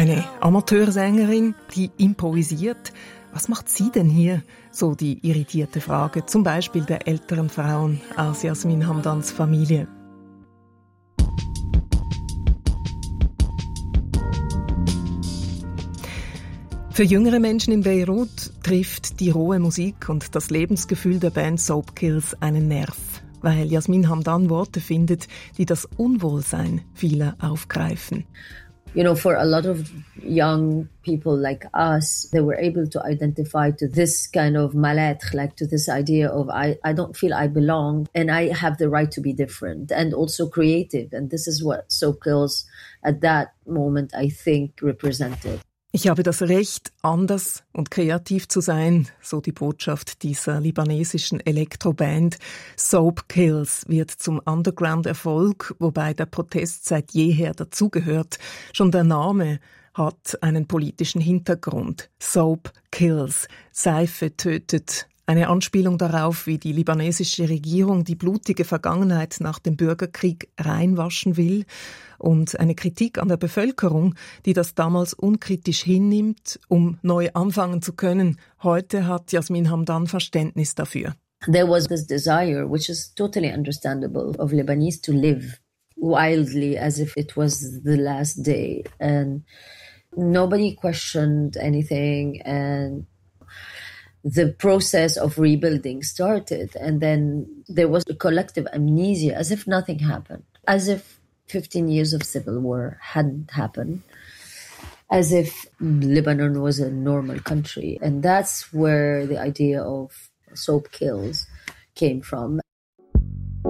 Eine Amateursängerin, die improvisiert. Was macht sie denn hier? So die irritierte Frage, zum Beispiel der älteren Frauen aus Yasmin Hamdans Familie. Für jüngere Menschen in Beirut trifft die rohe Musik und das Lebensgefühl der Band Soapkills einen Nerv, weil Yasmin Hamdan Worte findet, die das Unwohlsein vieler aufgreifen. You know, for a lot of young people like us, they were able to identify to this kind of mal-être, like to this idea of I don't feel I belong and I have the right to be different and also creative. And this is what Soapkills at that moment, I think, represented. Ich habe das Recht, anders und kreativ zu sein, so die Botschaft dieser libanesischen Elektroband. Soapkills wird zum Underground-Erfolg, wobei der Protest seit jeher dazugehört. Schon der Name hat einen politischen Hintergrund. Soapkills, Seife tötet. Eine Anspielung darauf, wie die libanesische Regierung die blutige Vergangenheit nach dem Bürgerkrieg reinwaschen will, und eine Kritik an der Bevölkerung, die das damals unkritisch hinnimmt, um neu anfangen zu können. Heute hat Yasmin Hamdan Verständnis dafür. There was this desire, which is totally understandable, of Lebanese to live wildly as if it was the last day. And nobody questioned anything, and the process of rebuilding started. And then there was a collective amnesia, as if nothing happened, as if 15 years of civil war hadn't happened, as if Lebanon was a normal country. And that's where the idea of Soapkills came from.